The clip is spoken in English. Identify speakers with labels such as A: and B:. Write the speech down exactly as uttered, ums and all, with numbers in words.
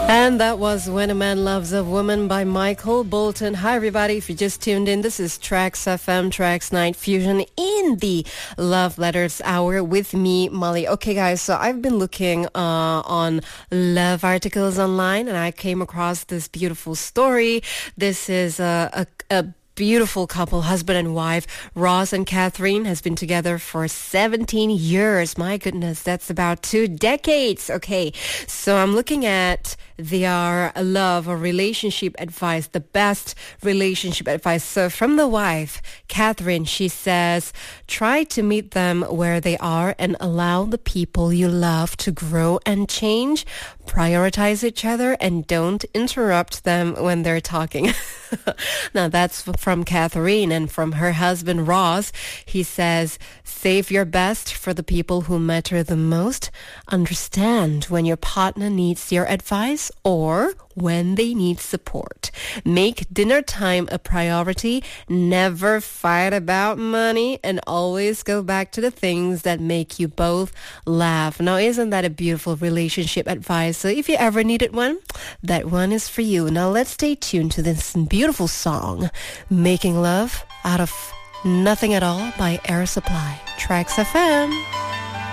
A: And that was When a Man Loves a Woman by Michael Bolton. Hi, everybody. If you just tuned in, this is Trax F M, Trax Night Fusion in the Love Letters Hour with me, Molly. Okay, guys, so I've been looking uh, on love articles online, and I came across this beautiful story. This is a, a, a beautiful couple, husband and wife. Ross and Catherine has been together for seventeen years. My goodness, that's about two decades. Okay, so I'm looking at their love or relationship advice, the best relationship advice. So from the wife, Catherine, she says, try to meet them where they are and allow the people you love to grow and change. Prioritize each other and don't interrupt them when they're talking. Now that's from Catherine. And from her husband Ross, he says, save your best for the people who matter the most. Understand when your partner needs your advice or when they need support. Make dinner time a priority. Never fight about money, and always go back to the things that make you both laugh. Now, isn't that a beautiful relationship advice? So if you ever needed one, that one is for you. Now, let's stay tuned to this beautiful song, Making Love Out of Nothing at All by Air Supply. Trax F M.